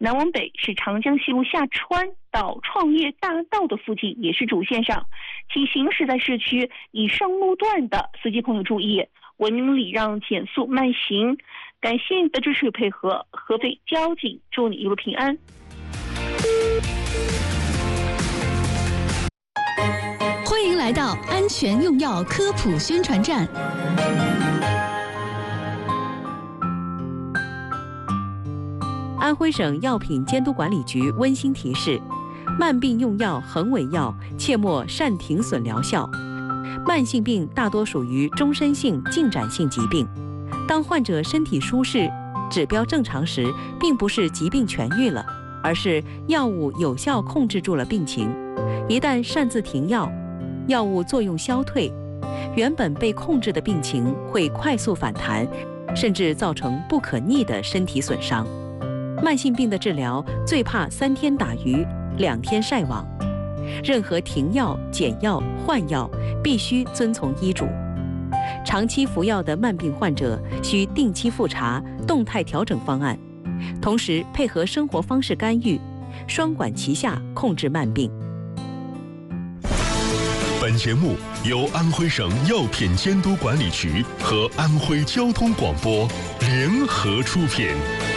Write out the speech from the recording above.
南往北是长江西路下川到创业大道的附近，也是主线上，请行驶在市区以上路段的司机朋友注意，文明礼让，减速慢行。感谢你的支持与配合，合肥交警祝你一路平安。 欢迎来到安全用药科普宣传站。 安徽省药品监督管理局温馨提示：慢病用药、恒伟药切莫擅停损疗效。慢性病大多属于终身性、进展性疾病。当患者身体舒适、指标正常时，并不是疾病痊愈了，而是药物有效控制住了病情。一旦擅自停药，药物作用消退，原本被控制的病情会快速反弹，甚至造成不可逆的身体损伤。慢性病的治疗最怕3天打鱼2天晒网，任何停药、减药、换药必须遵从医嘱。长期服药的慢病患者需定期复查动态调整方案，同时配合生活方式干预，双管齐下控制慢病。 本节目由安徽省药品监督管理局和安徽交通广播联合出品。